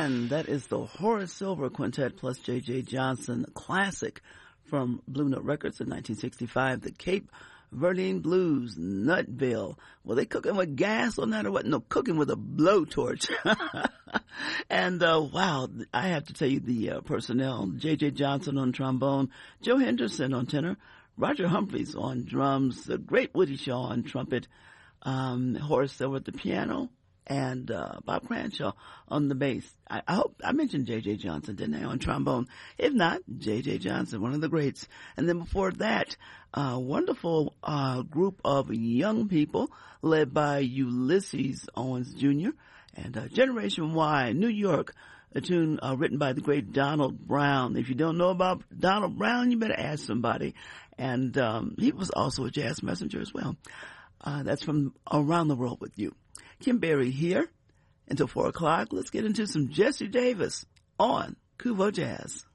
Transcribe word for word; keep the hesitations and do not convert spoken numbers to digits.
And that is the Horace Silver Quintet plus J J. Johnson classic from Blue Note Records in nineteen sixty-five, the Cape Verdean Blues, Nutville. Were they cooking with gas on that or what? No, cooking with a blowtorch. And, uh, wow, I have to tell you the uh, personnel. J J. Johnson on trombone, Joe Henderson on tenor, Roger Humphreys on drums, the great Woody Shaw on trumpet, um, Horace Silver at the piano, and uh, Bob Cranshaw on the bass. I, I hope I mentioned J J. Johnson, didn't I, on trombone? If not, J J. Johnson, one of the greats. And then before that, a wonderful uh, group of young people led by Ulysses Owens Junior and uh, Generation Y, New York, a tune uh, written by the great Donald Brown. If you don't know about Donald Brown, you better ask somebody. And um, he was also a jazz messenger as well. Uh, that's from Around the World with You. Kim Berry here until four o'clock. Let's get into some Jesse Davis on Kuvo Jazz.